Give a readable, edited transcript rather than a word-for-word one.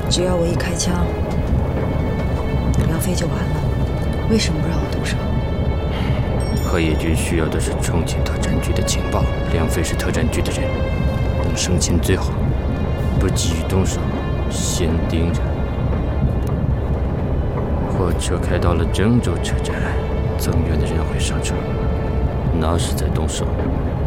只要我一开枪，梁飞就完了。为什么不让我动手？ 河野局需要的是重庆特战局的情报，梁飞是特战局的人，能生擒最好，不急于动手，先盯着。火车开到了郑州车站，增援的人会上车，那时再动手。